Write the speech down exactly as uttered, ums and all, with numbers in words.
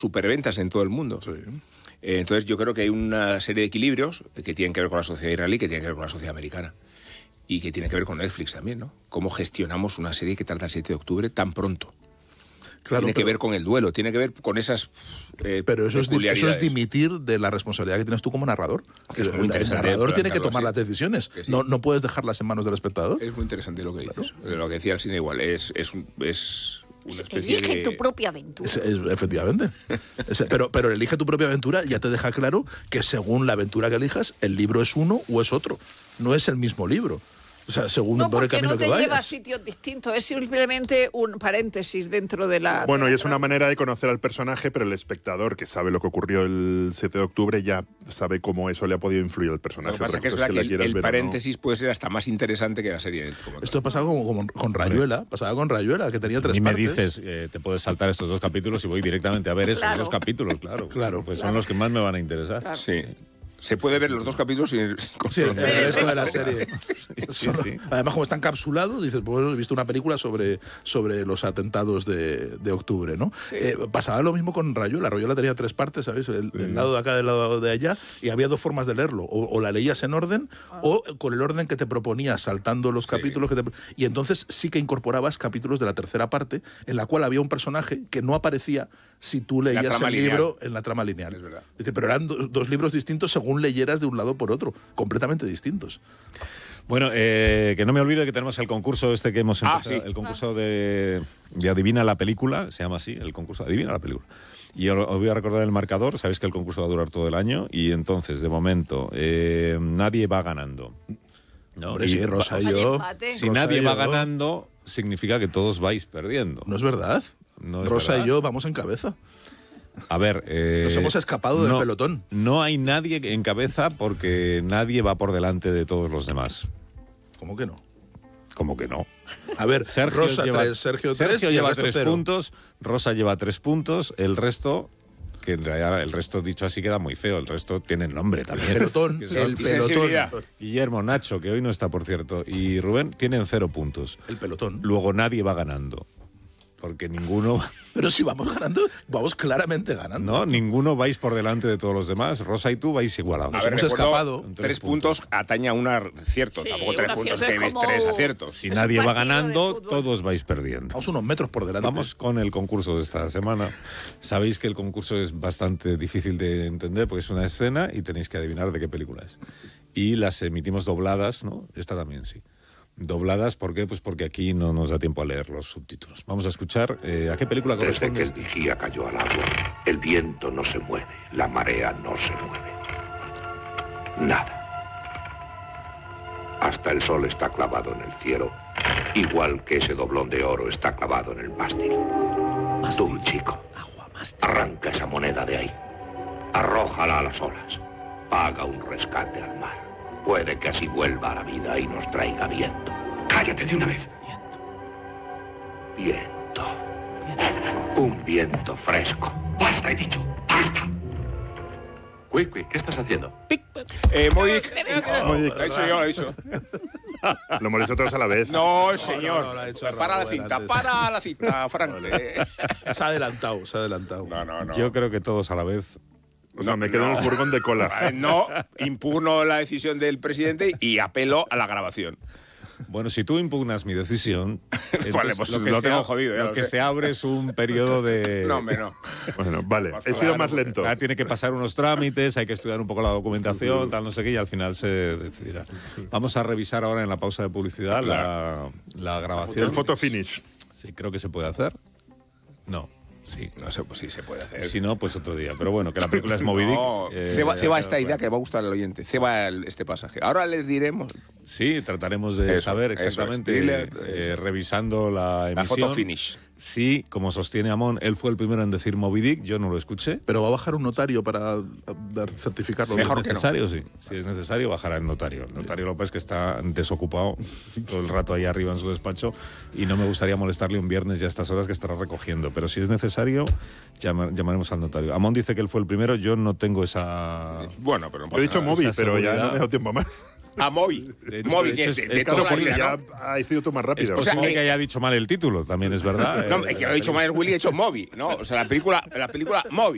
superventas en todo el mundo. Sí. Eh, entonces yo creo que hay una serie de equilibrios que tienen que ver con la sociedad israelí, que tienen que ver con la sociedad americana. Y que tiene que ver con Netflix también, ¿no? Cómo gestionamos una serie que trata el siete de octubre tan pronto. Claro, tiene pero, que ver con el duelo, tiene que ver con esas eh, pero eso es, di- eso peculiaridades. es dimitir de la responsabilidad que tienes tú como narrador. Que es muy el, el interesante narrador tiene que plantearlo tomar así. las decisiones. Que sí. No, no puedes dejarlas en manos del espectador. Es muy interesante lo que dices. Claro. Lo que decía el cine igual, es, es, un- es una especie Elige de... tu propia aventura. Es- es- efectivamente. Es- pero, pero elige tu propia aventura, ya te deja claro que según la aventura que elijas, el libro es uno o es otro. No es el mismo libro. O sea, según No, por el porque camino no te que vayas. lleva a sitios distintos, es simplemente un paréntesis dentro de la... Bueno, de y la es una trama. manera de conocer al personaje, pero el espectador que sabe lo que ocurrió el siete de octubre ya sabe cómo eso le ha podido influir al Lo personaje. que pasa Otra es que es cosa verdad que la el, quieras el ver o no. paréntesis puede ser hasta más interesante que la serie. Como Esto ha pasado como, como con Rayuela, pasaba con Rayuela, que tenía tres Ni me partes. dices, eh, te puedes saltar estos dos capítulos y voy directamente a ver esos Claro. dos capítulos, claro. Claro. Pues son los que más me van a interesar. Claro. Sí. Se puede ver los dos capítulos sin... Sí, el resto de la serie. Sí, sí. Además, como está encapsulado, dices, pues he visto una película sobre, sobre los atentados de, de octubre, ¿no? Eh, pasaba lo mismo con Rayuela. Rayuela tenía tres partes, ¿sabes? El, del lado de acá, del lado de allá, y había dos formas de leerlo. O, o la leías en orden, o con el orden que te proponías, saltando los capítulos. Que te, y entonces sí que incorporabas capítulos de la tercera parte, en la cual había un personaje que no aparecía si tú leías trama el lineal. libro en la trama lineal. Es verdad. Dice, pero eran do- dos libros distintos según leyeras de un lado por otro, completamente distintos. Bueno, eh, que no me olvide que tenemos el concurso este que hemos Ah, empezado, sí. el concurso de, de Adivina la película, se llama así, el concurso Adivina la película. Y os os voy a recordar el marcador, sabéis que el concurso va a durar todo el año y entonces, de momento, eh, nadie va ganando. No, Hombre, y sí, Rosa y Hay yo. empate. si Rosa nadie y va yo- ganando, significa que todos vais perdiendo. No es verdad. No es Rosa verdad. y yo vamos en cabeza. A ver, eh, Nos hemos escapado del no- pelotón. No hay nadie en cabeza porque nadie va por delante de todos los demás. ¿Cómo que no? ¿Cómo que no? A ver, Sergio Rosa lleva, tres, Sergio tres Sergio y el lleva resto tres cero. puntos, Rosa lleva tres puntos, el resto, que en realidad el resto dicho así queda muy feo, el resto tiene nombre también. Pelotón, Que son el y sensibilidad. pelotón. Guillermo, Nacho, que hoy no está por cierto, y Rubén tienen cero puntos. El pelotón. Luego nadie va ganando. Porque ninguno, Pero si vamos ganando, vamos claramente ganando. no, ninguno vais por delante de todos los demás. Rosa y tú vais igualados. A ver, hemos recuerdo, escapado. Tres, Tres puntos atañe a un acierto. Sí, Tampoco un tres puntos, acierto que es ves como- tres aciertos. Si Es nadie un va partido de ganando, fútbol. todos vais perdiendo. Vamos unos metros por delante. Vamos con el concurso de esta semana. Sabéis que el concurso es bastante difícil de entender porque es una escena y tenéis que adivinar de qué película es. Y las emitimos dobladas, ¿no? Esta también sí. Dobladas, ¿por qué? Pues porque aquí no nos da tiempo a leer los subtítulos. Vamos a escuchar eh, a qué película Desde corresponde. que el vigía cayó al agua, el viento no se mueve, la marea no se mueve. Nada. Hasta el sol está clavado en el cielo, igual que ese doblón de oro está clavado en el mástil. Tú, chico, arranca esa moneda de ahí. Arrójala a las olas. Paga un rescate al mar. Puede que así vuelva a la vida y nos traiga viento. ¡Cállate de una vez! Viento. Un viento fresco. ¡Basta, he dicho! ¡Basta! Quick, ¿qué estás haciendo? Eh, Moik. Moik. Lo he hecho yo, lo he dicho. Lo hemos dicho todos a la vez. No, señor. no, no, lo ha hecho para la Rubén cinta, antes. para la cinta, Frank. Eh, Se ha adelantado, se ha adelantado. No, no, no. Yo creo que todos a la vez. O sea, No, me quedo en no. el furgón de cola. Vale, no, impugno la decisión del presidente y apelo a la grabación. Bueno, si tú impugnas mi decisión, Vale, entonces pues lo que, lo se, tengo a- jodido, ya lo lo que sé. se abre es un periodo de... No, hombre, no. Bueno, vale, Por he favor, sido más lento. Ah, tiene que pasar unos trámites, hay que estudiar un poco la documentación, tal, no sé qué, y al final se decidirá. Vamos a revisar ahora en la pausa de publicidad la, la grabación. El photo finish. Sí, creo que se puede hacer. No, sí. No sé, pues sí se puede hacer. Si no, pues otro día. Pero bueno, que la película es Moby Dick. No, eh, ceba, ceba esta claro, idea que va a gustar al oyente. Ceba el- este pasaje. Ahora les diremos Sí, trataremos de Eso, saber eso es. exactamente, Dile, eh, revisando la emisión. la foto finish. Sí, como sostiene Amón, él fue el primero en decir Moby Dick, yo no lo escuché. Pero va a bajar un notario para dar certificarlo. Mejor Si que es no. necesario, sí. Si es necesario, bajará el notario. El notario López, que está desocupado todo el rato ahí arriba en su despacho, y no me gustaría molestarle un viernes ya a estas horas que estará recogiendo. Pero si es necesario, llama- llamaremos al notario. Amón dice que él fue el primero, yo no tengo esa... Bueno, pero no Lo pasa he dicho nada. móvil, esa pero ya seguridad. no me he dado tiempo más. A Moby. De hecho- Moby, de que hecho es de, es- de es toda la posible, vida, ya ¿no? has sido tú más Es rápido. posible eh, que haya dicho mal el título, también es verdad. No, Eh, es que lo he dicho mal el Willy, he hecho Moby, ¿no? O sea, la película, la película Moby.